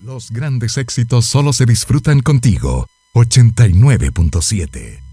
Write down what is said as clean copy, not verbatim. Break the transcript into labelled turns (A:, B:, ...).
A: Los grandes éxitos solo se disfrutan contigo. 89.7